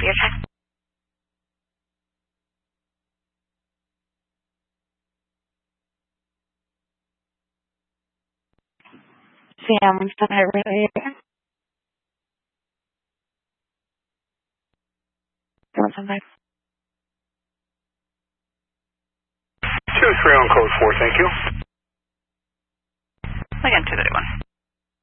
radio check. Sam, I'm still not really. Something. 2-3 on code 4, thank you. Again, 231.